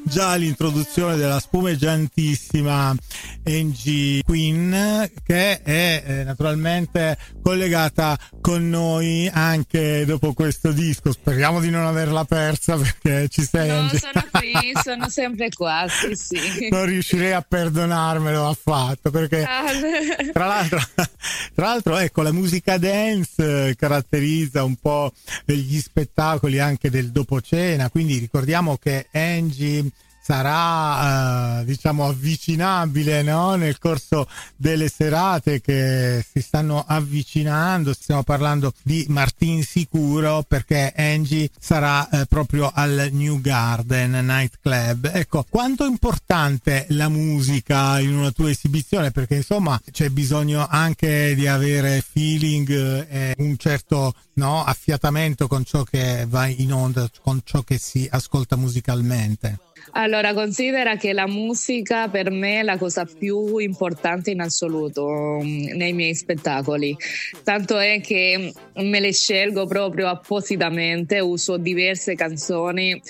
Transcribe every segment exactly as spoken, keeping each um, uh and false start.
già l'introduzione della spumeggiantissima Angie Queen, che è eh, naturalmente collegata con noi anche dopo questo disco. Speriamo di non averla persa, perché ci sei, no, Angie. Sono qui, sono sempre qua, sì, sì. Non riuscirei a perdonarmelo affatto, perché tra l'altro, tra l'altro ecco, la musica dance caratterizza un po' gli spettacoli anche del dopo cena, quindi ricordiamo che Angie sarà eh, diciamo avvicinabile, no? Nel corso delle serate che si stanno avvicinando. Stiamo parlando di Martin Sicuro, perché Angie sarà eh, proprio al New Garden Night Club. Ecco, quanto è importante la musica in una tua esibizione, perché insomma c'è bisogno anche di avere feeling e un certo, no, affiatamento con ciò che va in onda, con ciò che si ascolta musicalmente. Allora, considera che la musica per me è la cosa più importante in assoluto nei miei spettacoli, tanto è che me le scelgo proprio appositamente, uso diverse canzoni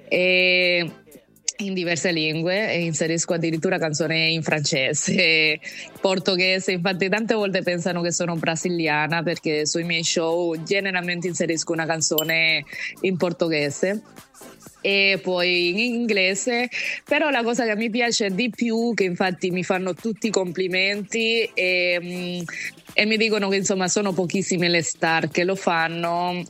e in diverse lingue, e inserisco addirittura canzoni in francese, portoghese. Infatti tante volte pensano che sono brasiliana, perché sui miei show generalmente inserisco una canzone in portoghese e poi in inglese. Però la cosa che mi piace di più, che infatti mi fanno tutti i complimenti e, e mi dicono che insomma sono pochissime le star che lo fanno,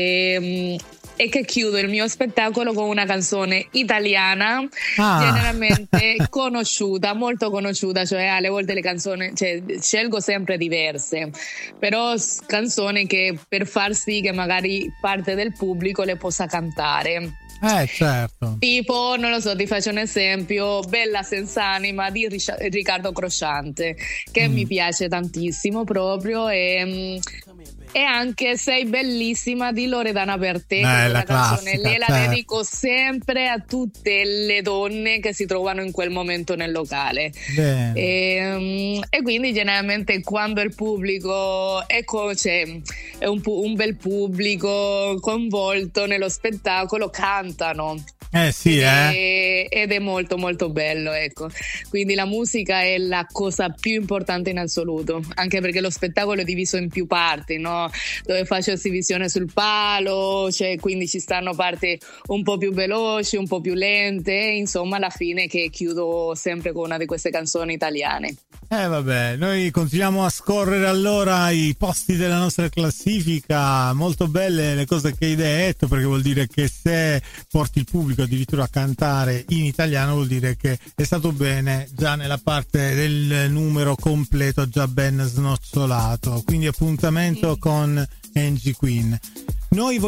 e, e che chiudo il mio spettacolo con una canzone italiana, ah. generalmente conosciuta, molto conosciuta, cioè alle volte le canzoni, cioè, scelgo sempre diverse, però canzoni che per far sì che magari parte del pubblico le possa cantare. Eh, certo. Tipo, non lo so, ti faccio un esempio: Bella senza anima di Riccardo Crociante, che mm. mi piace tantissimo proprio, e, e anche Sei bellissima di Loredana Bertè, eh, che la la canzone classica, lei la certo. dedico sempre a tutte le donne che si trovano in quel momento nel locale. E, e quindi generalmente quando il pubblico è, co- cioè, è un, pu- un bel pubblico coinvolto nello spettacolo, cantano. Eh sì, ed, eh. è, ed è molto molto bello, ecco. Quindi la musica è la cosa più importante in assoluto, anche perché lo spettacolo è diviso in più parti, no? Dove faccio esibisione sul palo, cioè, quindi ci stanno parti un po' più veloci, un po' più lente, insomma alla fine che chiudo sempre con una di queste canzoni italiane. Eh vabbè, noi continuiamo a scorrere allora i posti della nostra classifica. Molto belle le cose che hai detto, perché vuol dire che se porti il pubblico addirittura a cantare in italiano vuol dire che è stato bene già nella parte del numero completo, già ben snocciolato. Quindi appuntamento con Angie Queen. Noi